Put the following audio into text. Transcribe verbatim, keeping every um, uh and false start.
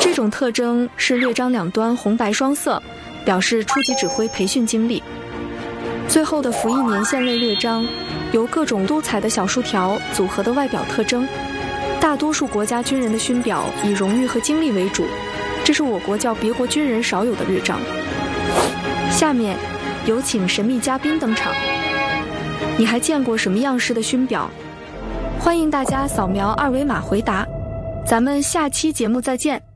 这种特征是略章两端红白双色，表示初级指挥培训经历。最后的服役年限类略章由各种多彩的小竖条组合的外表特征。大多数国家军人的勋表以荣誉和经历为主，这是我国较别国军人少有的略章。下面有请神秘嘉宾登场。你还见过什么样式的勋表？欢迎大家扫描二维码回答。咱们下期节目再见。